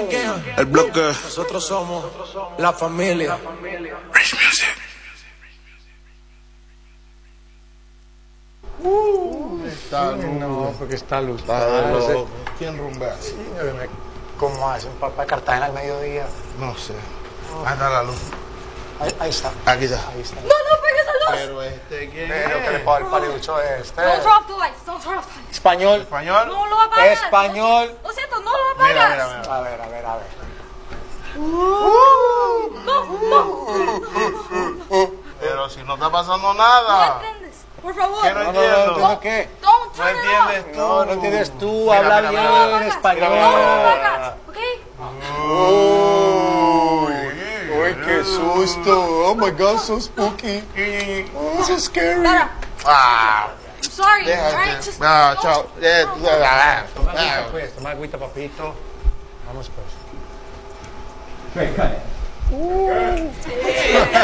El bloque. Nosotros somos la familia. Rich Music. No, porque está luz. ¿Quién rumbea? Sí, ¿cómo hacen para Cartagena al mediodía? No sé. Ahí está la luz. Ahí está. Aquí está. Ahí está. No, no pegues la luz. Pero ¿quién Pero que le es? puedo dar el paliducho este. Don't turn off the lights. Don't turn off the lights. Español. ¿Español? No lo apagas. Español. Lo siento, no lo apagas. Mira. A ver. Pero si no está pasando No nada. entiendes. Por favor. ¿Qué no entiendo? ¿No qué? Don't No turn it entiendes off. tú. No entiendes tú. Mira, Habla mira, bien mira. No lo apagas. español. No lo apagas. ¿Ok? Uy, qué susto. Oh my God, so spooky. Oh, so scary. Dara, Ah, I'm sorry. Alright, just. ah, chao. Toma agüita, papito. Vamos pues.